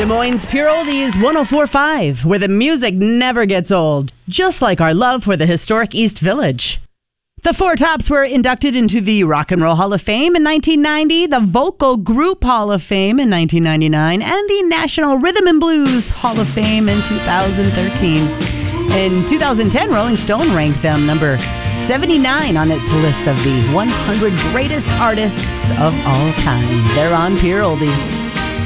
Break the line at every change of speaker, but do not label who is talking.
Des Moines Pure Oldies 104.5, where the music never gets old, just like our love for the historic East Village. The Four Tops were inducted into the Rock and Roll Hall of Fame in 1990, the Vocal Group Hall of Fame in 1999, and the National Rhythm and Blues Hall of Fame in 2013. In 2010, Rolling Stone ranked them number 79 on its list of the 100 greatest artists of all time. They're on Pure Oldies.